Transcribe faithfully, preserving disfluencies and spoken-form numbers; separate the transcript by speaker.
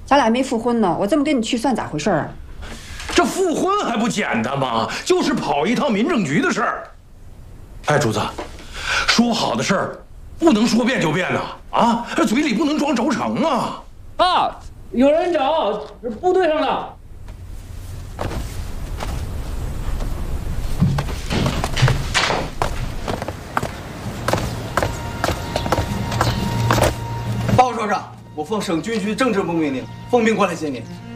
Speaker 1: 咱俩还没复婚呢，我这么给你去算咋回事啊？
Speaker 2: 这复婚还不简单吗？就是跑一趟民政局的事儿。哎，主子，说好的事儿不能说变就变呐！啊，嘴里不能装轴承啊！
Speaker 3: 啊，有人找，是部队上的。
Speaker 4: 报告首长，我奉省军区政治部命令，奉命过来接您。